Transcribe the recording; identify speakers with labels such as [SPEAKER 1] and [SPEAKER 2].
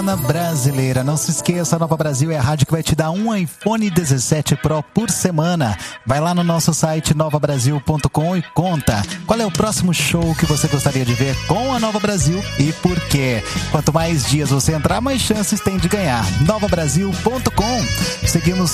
[SPEAKER 1] Brasileira. Não se esqueça, a Nova Brasil é a rádio que vai te dar um iPhone 17 Pro por semana. Vai lá no nosso site novabrasil.com e conta qual é o próximo show que você gostaria de ver com a Nova Brasil e por quê. Quanto mais dias você entrar, mais chances tem de ganhar. novabrasil.com. Seguimos